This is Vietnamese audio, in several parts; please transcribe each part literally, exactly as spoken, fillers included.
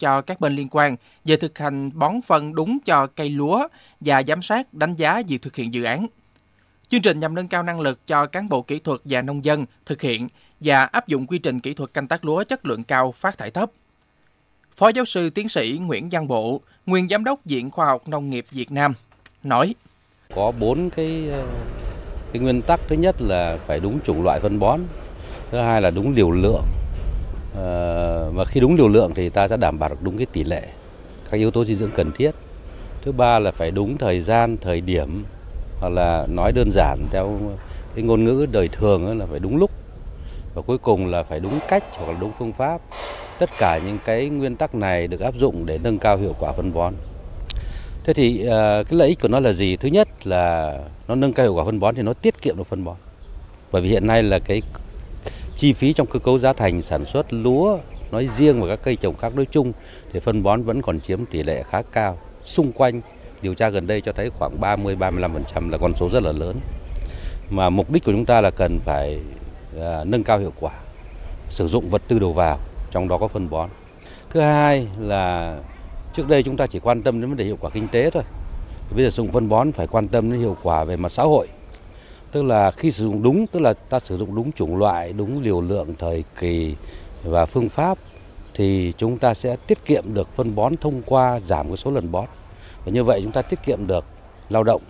cho các bên liên quan về thực hành bón phân đúng cho cây lúa và giám sát đánh giá việc thực hiện dự án. Chương trình nhằm nâng cao năng lực cho cán bộ kỹ thuật và nông dân thực hiện và áp dụng quy trình kỹ thuật canh tác lúa chất lượng cao, phát thải thấp. Phó giáo sư tiến sĩ Nguyễn Văn Bộ, nguyên giám đốc Viện Khoa học Nông nghiệp Việt Nam, nói: Có bốn cái, cái nguyên tắc. Thứ nhất là phải đúng chủng loại phân bón. Thứ hai là đúng liều lượng. À, và khi đúng liều lượng thì ta sẽ đảm bảo được đúng cái tỷ lệ, các yếu tố dinh dưỡng cần thiết. Thứ ba là phải đúng thời gian, thời điểm, hoặc là nói đơn giản theo cái ngôn ngữ đời thường là phải đúng lúc. Và cuối cùng là phải đúng cách hoặc là đúng phương pháp. Tất cả những cái nguyên tắc này được áp dụng để nâng cao hiệu quả phân bón. Thế thì cái lợi ích của nó là gì? Thứ nhất là nó nâng cao hiệu quả phân bón thì nó tiết kiệm được phân bón. Bởi vì hiện nay là cái chi phí trong cơ cấu giá thành sản xuất lúa nói riêng và các cây trồng khác nói chung thì phân bón vẫn còn chiếm tỷ lệ khá cao. Xung quanh điều tra gần đây cho thấy khoảng ba mươi đến ba mươi lăm phần trăm là con số rất là lớn. Mà mục đích của chúng ta là cần phải à, nâng cao hiệu quả, sử dụng vật tư đầu vào, trong đó có phân bón. Thứ hai là trước đây chúng ta chỉ quan tâm đến vấn đề hiệu quả kinh tế thôi. Bây giờ sử dụng phân bón phải quan tâm đến hiệu quả về mặt xã hội. Tức là khi sử dụng đúng, tức là ta sử dụng đúng chủng loại, đúng liều lượng, thời kỳ và phương pháp thì chúng ta sẽ tiết kiệm được phân bón thông qua giảm cái số lần bón. Và như vậy chúng ta tiết kiệm được lao động,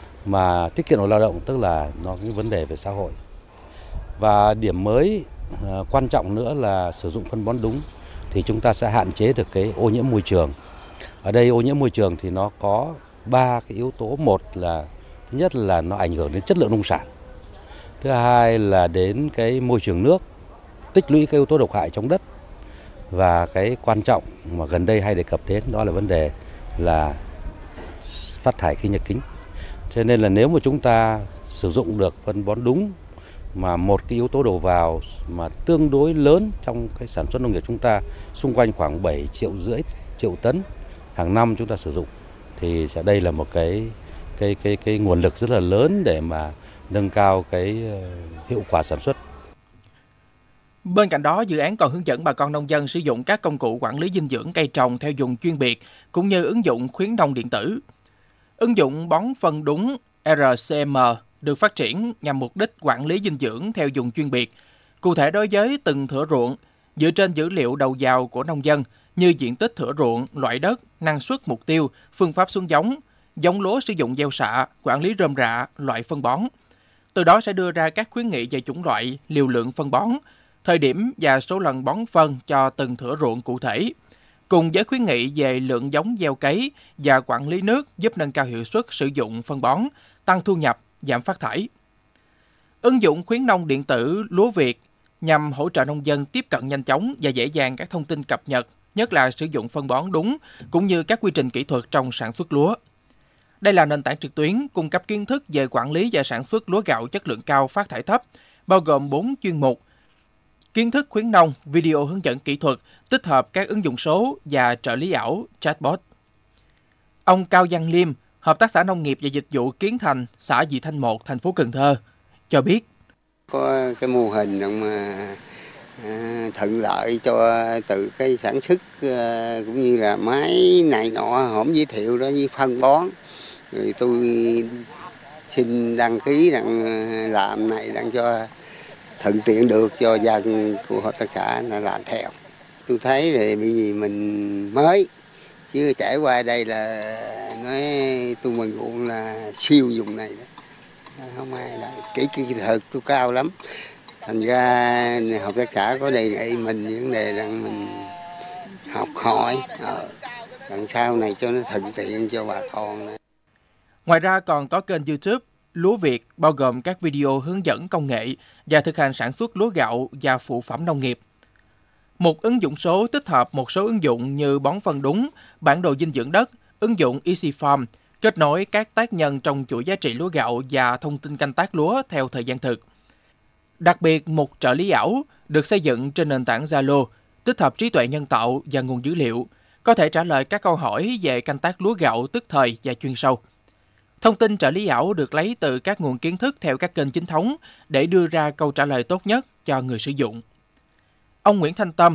mà tiết kiệm được lao động tức là nó cái vấn đề về xã hội. Và điểm mới à, quan trọng nữa là sử dụng phân bón đúng thì chúng ta sẽ hạn chế được cái ô nhiễm môi trường. Ở đây ô nhiễm môi trường thì nó có ba cái yếu tố. Một là thứ nhất là nó ảnh hưởng đến chất lượng nông sản. Thứ hai là đến cái môi trường nước, tích lũy cái yếu tố độc hại trong đất. Và cái quan trọng mà gần đây hay đề cập đến đó là vấn đề là phát thải khí nhà kính. Cho nên là nếu mà chúng ta sử dụng được phân bón đúng mà một cái yếu tố đầu vào mà tương đối lớn trong cái sản xuất nông nghiệp chúng ta, xung quanh khoảng bảy triệu rưỡi triệu tấn hàng năm chúng ta sử dụng, thì sẽ đây là một cái cái cái cái nguồn lực rất là lớn để mà nâng cao cái hiệu quả sản xuất. Bên cạnh đó, dự án còn hướng dẫn bà con nông dân sử dụng các công cụ quản lý dinh dưỡng cây trồng theo vùng chuyên biệt, cũng như ứng dụng khuyến nông điện tử. Ứng dụng bón phân đúng R C M được phát triển nhằm mục đích quản lý dinh dưỡng theo vùng chuyên biệt, cụ thể đối với từng thửa ruộng, dựa trên dữ liệu đầu vào của nông dân như diện tích thửa ruộng, loại đất, năng suất mục tiêu, phương pháp xuống giống, giống lúa sử dụng gieo xạ, quản lý rơm rạ, loại phân bón. Từ đó sẽ đưa ra các khuyến nghị về chủng loại, liều lượng phân bón, thời điểm và số lần bón phân cho từng thửa ruộng cụ thể, cùng với khuyến nghị về lượng giống gieo cấy và quản lý nước giúp nâng cao hiệu suất sử dụng phân bón, tăng thu nhập, giảm phát thải. Ứng dụng khuyến nông điện tử Lúa Việt nhằm hỗ trợ nông dân tiếp cận nhanh chóng và dễ dàng các thông tin cập nhật, nhất là sử dụng phân bón đúng, cũng như các quy trình kỹ thuật trong sản xuất lúa. Đây là nền tảng trực tuyến cung cấp kiến thức về quản lý và sản xuất lúa gạo chất lượng cao, phát thải thấp, bao gồm bốn chuyên mục: kiến thức khuyến nông, video hướng dẫn kỹ thuật, tích hợp các ứng dụng số và trợ lý ảo, chatbot. Ông Cao Văn Liêm, Hợp tác xã Nông nghiệp và Dịch vụ Kiến Thành, xã Vị Thanh một, thành phố Cần Thơ, cho biết. Có cái mô hình mà à, thuận lợi cho từ cái sản xuất à, cũng như là máy này nọ, hổng giới thiệu đó với phân bón. Rồi tôi xin đăng ký đăng làm này đăng cho thuận tiện được cho dân của hợp tác xã là làm theo. Tôi thấy thì bởi vì mình mới chứ trải qua đây là nói tôi mừng ruộng là siêu dùng này đó. Không ai là kỹ kỹ thuật tôi cao lắm. Thành ra hợp tác xã có đề nghị mình vấn đề rằng mình học hỏi ờ, đằng sau này cho nó thuận tiện cho bà con này. Ngoài ra còn có kênh YouTube Lúa Việt bao gồm các video hướng dẫn công nghệ và thực hành sản xuất lúa gạo và phụ phẩm nông nghiệp. Một ứng dụng số tích hợp một số ứng dụng như bón phân đúng, bản đồ dinh dưỡng đất, ứng dụng Easy Farm, kết nối các tác nhân trong chuỗi giá trị lúa gạo và thông tin canh tác lúa theo thời gian thực. Đặc biệt, một trợ lý ảo được xây dựng trên nền tảng Zalo, tích hợp trí tuệ nhân tạo và nguồn dữ liệu, có thể trả lời các câu hỏi về canh tác lúa gạo tức thời và chuyên sâu. Thông tin trợ lý ảo được lấy từ các nguồn kiến thức theo các kênh chính thống để đưa ra câu trả lời tốt nhất cho người sử dụng. Ông Nguyễn Thanh Tâm,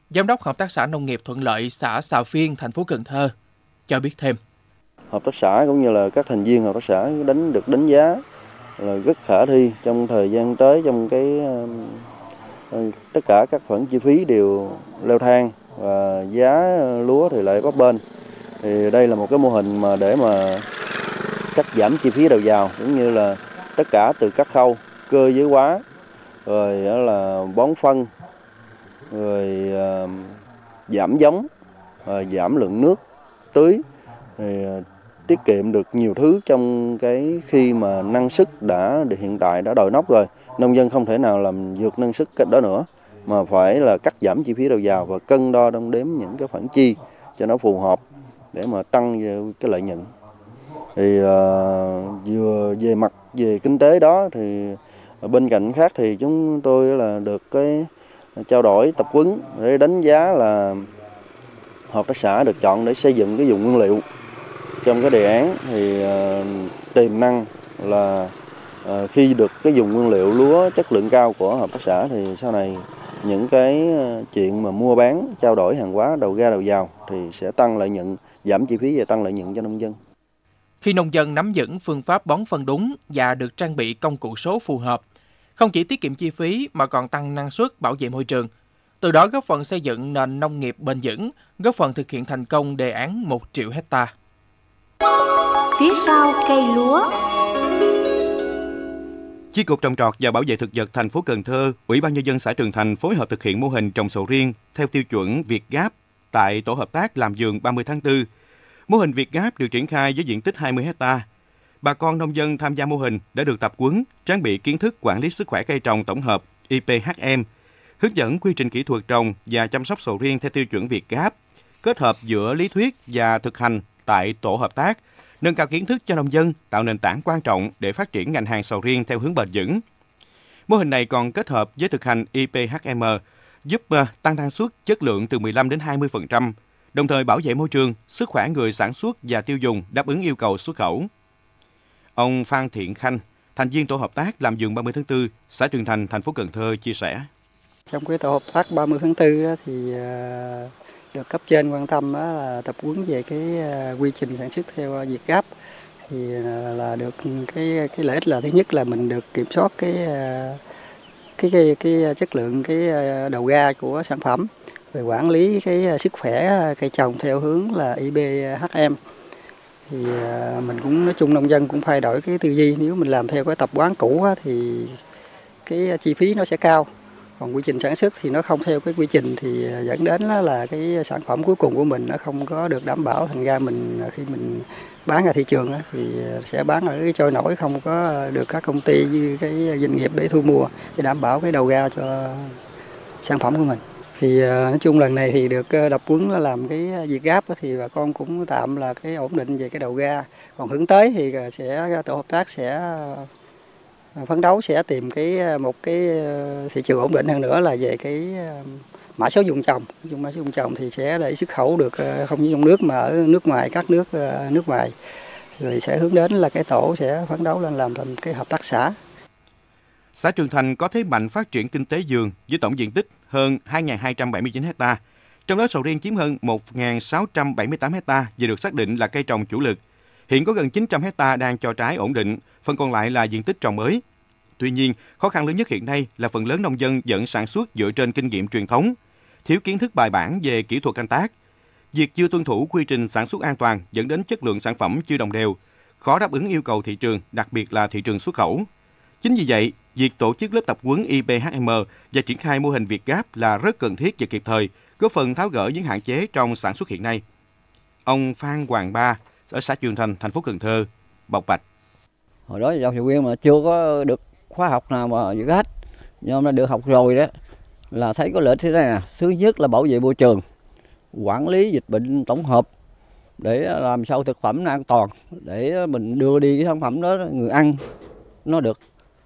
Giám đốc Hợp tác xã Nông nghiệp Thuận Lợi, xã Xà Phiên, thành phố Cần Thơ cho biết thêm. Hợp tác xã cũng như là các thành viên hợp tác xã đánh được đánh giá là rất khả thi trong thời gian tới, trong cái tất cả các khoản chi phí đều leo thang và giá lúa thì lại bấp bênh. Thì đây là một cái mô hình mà để mà cắt giảm chi phí đầu vào, cũng như là tất cả từ các khâu cơ giới hóa, rồi là bón phân, rồi uh, giảm giống, uh, giảm lượng nước tưới, thì uh, tiết kiệm được nhiều thứ trong cái khi mà năng suất đã hiện tại đã đòi nóc rồi. Nông dân không thể nào làm vượt năng suất cách đó nữa, mà phải là cắt giảm chi phí đầu vào và cân đo đong đếm những cái khoản chi cho nó phù hợp để mà tăng cái lợi nhuận. Thì uh, vừa về mặt về kinh tế đó thì bên cạnh khác thì chúng tôi là được cái trao đổi tập huấn để đánh giá là hợp tác xã được chọn để xây dựng cái vùng nguyên liệu. Trong cái đề án thì uh, tiềm năng là uh, khi được cái vùng nguyên liệu lúa chất lượng cao của hợp tác xã thì sau này những cái chuyện mà mua bán, trao đổi hàng hóa đầu ra đầu vào thì sẽ tăng lợi nhuận, giảm chi phí và tăng lợi nhuận cho nông dân. Khi nông dân nắm vững phương pháp bón phân đúng và được trang bị công cụ số phù hợp, không chỉ tiết kiệm chi phí mà còn tăng năng suất, bảo vệ môi trường. Từ đó góp phần xây dựng nền nông nghiệp bền vững, góp phần thực hiện thành công đề án một triệu hectare. Phía sau cây lúa. Chi cục trồng trọt và bảo vệ thực vật thành phố Cần Thơ, Ủy ban nhân dân xã Trường Thành phối hợp thực hiện mô hình trồng sầu riêng theo tiêu chuẩn Việt Gáp tại tổ hợp tác làm vườn ba mươi tháng tư. Mô hình Việt Gáp được triển khai với diện tích hai mươi hectare. Bà con nông dân tham gia mô hình đã được tập huấn, trang bị kiến thức quản lý sức khỏe cây trồng tổng hợp I P H M, hướng dẫn quy trình kỹ thuật trồng và chăm sóc sầu riêng theo tiêu chuẩn Việt Gáp, kết hợp giữa lý thuyết và thực hành tại tổ hợp tác, nâng cao kiến thức cho nông dân, tạo nền tảng quan trọng để phát triển ngành hàng sầu riêng theo hướng bền vững. Mô hình này còn kết hợp với thực hành I P H M, giúp tăng năng suất, chất lượng từ mười lăm đến hai mươi phần trăm, đồng thời bảo vệ môi trường, sức khỏe người sản xuất và tiêu dùng đáp ứng yêu cầu xuất khẩu. Ông Phan Thiện Khanh, thành viên tổ hợp tác làm vườn ba mươi tháng tư, xã Trường Thành, thành phố Cần Thơ chia sẻ. Trong cái tổ hợp tác ba mươi tháng tư đó thì được cấp trên quan tâm đó là tập huấn về cái quy trình sản xuất theo Việt Gáp, thì là được cái cái lợi ích là thứ nhất là mình được kiểm soát cái cái cái, cái chất lượng cái đầu ra của sản phẩm, về quản lý cái sức khỏe cây trồng theo hướng là I P H M. Thì mình cũng nói chung nông dân cũng thay đổi cái tư duy, nếu mình làm theo cái tập quán cũ thì cái chi phí nó sẽ cao, còn quy trình sản xuất thì nó không theo cái quy trình thì dẫn đến là cái sản phẩm cuối cùng của mình nó không có được đảm bảo, thành ra mình khi mình bán ra thị trường thì sẽ bán ở cái trôi nổi, không có được các công ty như cái doanh nghiệp để thu mua để đảm bảo cái đầu ra cho sản phẩm của mình. Thì nói chung lần này thì được tập huấn là làm cái Việt Gáp thì bà con cũng tạm là cái ổn định về cái đầu ra, còn hướng tới thì sẽ tổ hợp tác sẽ phấn đấu sẽ tìm cái một cái thị trường ổn định hơn nữa là về cái mã số vùng trồng. Dùng mã số vùng trồng thì sẽ để xuất khẩu được không chỉ trong nước mà ở nước ngoài, các nước nước ngoài. Rồi sẽ hướng đến là cái tổ sẽ phấn đấu lên làm thành cái hợp tác xã. Xã Trường Thành có thế mạnh phát triển kinh tế vườn với tổng diện tích hơn hai nghìn hai trăm bảy mươi chín ha. Trong đó sầu riêng chiếm hơn một nghìn sáu trăm bảy mươi tám ha và được xác định là cây trồng chủ lực. Hiện có gần chín trăm ha đang cho trái ổn định, phần còn lại là diện tích trồng mới. Tuy nhiên, khó khăn lớn nhất hiện nay là phần lớn nông dân vẫn sản xuất dựa trên kinh nghiệm truyền thống, thiếu kiến thức bài bản về kỹ thuật canh tác. Việc chưa tuân thủ quy trình sản xuất an toàn dẫn đến chất lượng sản phẩm chưa đồng đều, khó đáp ứng yêu cầu thị trường, đặc biệt là thị trường xuất khẩu. Chính vì vậy, việc tổ chức lớp tập huấn I P H M và triển khai mô hình Việt Gáp là rất cần thiết và kịp thời, góp phần tháo gỡ những hạn chế trong sản xuất hiện nay. Ông Phan Hoàng Ba, ở xã Trường Thành, thành phố Cần Thơ, bộc bạch. Hồi đó dòng sầu riêng mà chưa có được khóa học nào mà Việt Gáp, nhưng hôm nay được học rồi đó, là thấy có lợi thế này nè. Thứ nhất là bảo vệ môi trường, quản lý dịch bệnh tổng hợp để làm sao thực phẩm an toàn, để mình đưa đi cái sản phẩm đó người ăn nó được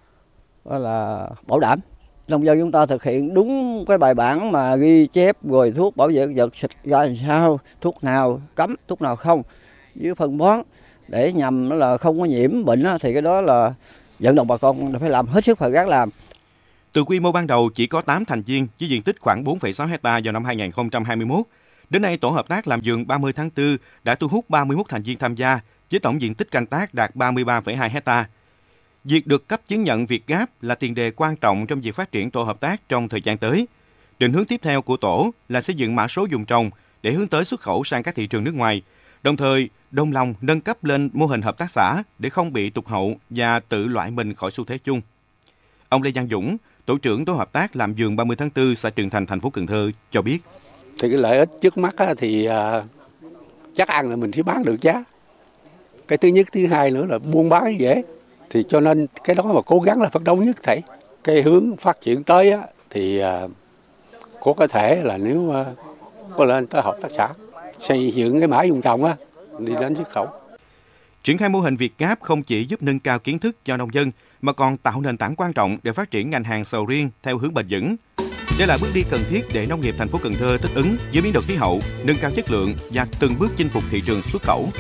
là bảo đảm. Nông dân chúng ta thực hiện đúng cái bài bản mà ghi chép, rồi thuốc bảo vệ vật xịt ra làm sao, thuốc nào cấm, thuốc nào không, với phân bón để nhằm là không có nhiễm bệnh thì cái đó là vận động bà con phải làm hết sức, phải gắng làm. Từ quy mô ban đầu chỉ có tám thành viên với diện tích khoảng bốn phẩy sáu hectare vào năm hai nghìn không trăm hai mươi mốt, đến nay tổ hợp tác làm vườn ba mươi tháng tư đã thu hút ba mươi mốt thành viên tham gia với tổng diện tích canh tác đạt ba mươi ba phẩy hai hectare. Việc được cấp chứng nhận Việt Gáp là tiền đề quan trọng trong việc phát triển tổ hợp tác trong thời gian tới. Định hướng tiếp theo của tổ là xây dựng mã số vùng trồng để hướng tới xuất khẩu sang các thị trường nước ngoài, đồng thời đồng lòng nâng cấp lên mô hình hợp tác xã để không bị tụt hậu và tự loại mình khỏi xu thế chung. Ông Lê Văn Dũng, tổ trưởng tổ hợp tác làm vườn ba mươi tháng tư xã Trường Thành, thành phố Cần Thơ cho biết. Thì cái lợi ích trước mắt thì chắc ăn là mình sẽ bán được giá. Cái thứ nhất, thứ hai nữa là buôn bán dễ. Thì cho nên cái đó mà cố gắng là phấn đấu nhất thể. Cái hướng phát triển tới thì có có thể là nếu có lên tới hợp tác xã xây dựng cái mã vùng trồng đi đến xuất khẩu. Triển khai mô hình Việt Gáp không chỉ giúp nâng cao kiến thức cho nông dân mà còn tạo nền tảng quan trọng để phát triển ngành hàng sầu riêng theo hướng bền vững. Đây là bước đi cần thiết để nông nghiệp thành phố Cần Thơ thích ứng với biến đổi khí hậu, nâng cao chất lượng và từng bước chinh phục thị trường xuất khẩu.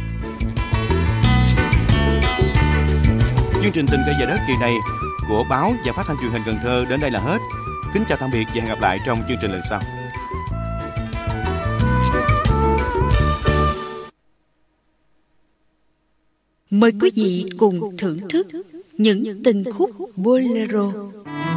Chương trình Tình Cây Về Đất kỳ này của báo và phát thanh truyền hình Cần Thơ đến đây là hết. Kính chào tạm biệt và hẹn gặp lại trong chương trình lần sau. Mời quý vị cùng thưởng thức những tình khúc bolero.